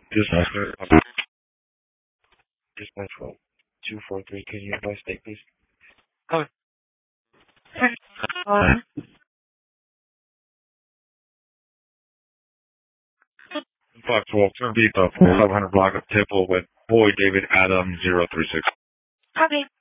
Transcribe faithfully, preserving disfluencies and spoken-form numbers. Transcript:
Dispatcher. Dispatch well. two four three, can you advise state, please? Copy. five twelve, turn beep up, five hundred block of Temple with Boy David Adam zero three six. Copy.